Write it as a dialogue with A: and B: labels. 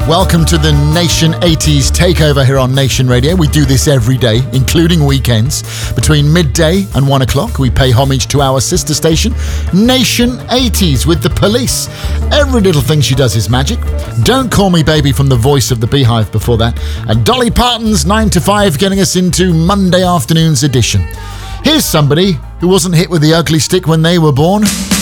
A: Welcome to the Nation 80s takeover here on Nation Radio. We do this every day, including weekends. Between midday and 1 o'clock, we pay homage to our sister station, Nation 80s, with the Police. Every little thing she does is magic. Don't Call Me Baby from the Voice of the Beehive before that. And Dolly Parton's 9 to 5 getting us into Monday afternoon's edition. Here's somebody who wasn't hit with the ugly stick when they were born.